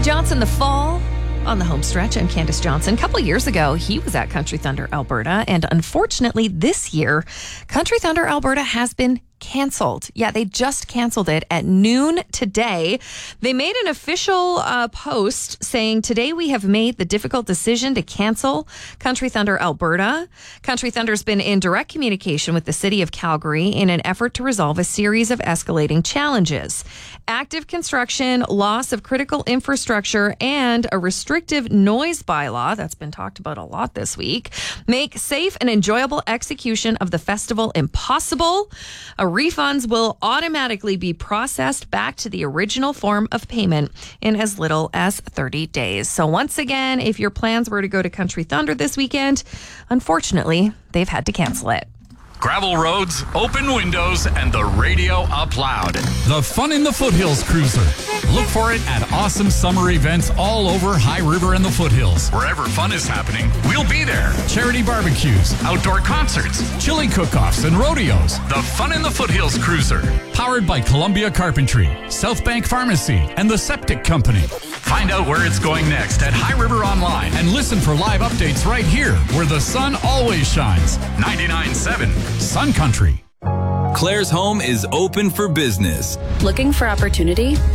Johnson, The Fall on the home stretch. I'm Candace Johnson. A couple of years ago, he was at Country Thunder Alberta, and unfortunately this year, Country Thunder Alberta has been canceled. Yeah, they just canceled it at noon today. They made an official post saying, today we have made the difficult decision to cancel Country Thunder Alberta. Country Thunder's been in direct communication with the city of Calgary in an effort to resolve a series of escalating challenges. Active construction, loss of critical infrastructure, and a restrictive noise bylaw, that's been talked about a lot this week, make safe and enjoyable execution of the festival impossible. Refunds will automatically be processed back to the original form of payment in as little as 30 days. So once again, if your plans were to go to Country Thunder this weekend, unfortunately, they've had to cancel it. Gravel roads, open windows, and the radio up loud. The Fun in the Foothills Cruiser. Look for it at awesome summer events all over High River and the Foothills. Wherever fun is happening, we'll be there. Charity barbecues, outdoor concerts, chili cook-offs, and rodeos. The Fun in the Foothills Cruiser. Powered by Columbia Carpentry, South Bank Pharmacy, and the Septic Company. Find out where it's going next at High River Online and listen for live updates right here where the sun always shines. 99.7 Sun Country. Claire's Home is open for business. Looking for opportunity?